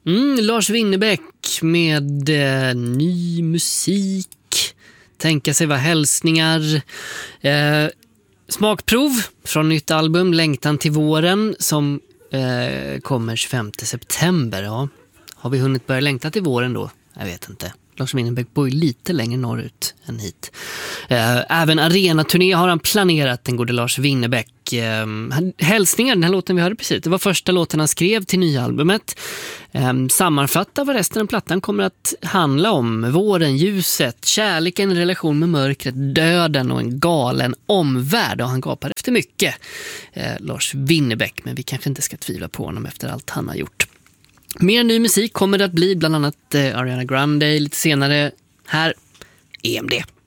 Lars Winnerbäck med ny musik. Tänka sig vad hälsningar. Smakprov från nytt album Längtan till våren som kommer 25 september. Ja. Har vi hunnit börja längta till våren då? Jag vet inte. Lars Winnerbäck bor ju lite längre norrut än hit. Även arenaturné har han planerat, den gode Lars Winnerbäck. Hälsningar, den här låten vi hörde precis, det var första låten han skrev till nya albumet. Sammanfattar vad resten av plattan kommer att handla om: våren, ljuset, kärleken, relation med mörkret, döden och en galen omvärld. Och han gapar efter mycket, Lars Winnerbäck, men vi kanske inte ska tvivla på honom efter allt han har gjort. Mer ny musik kommer det att bli, bland annat Ariana Grande lite senare. Här, EMD.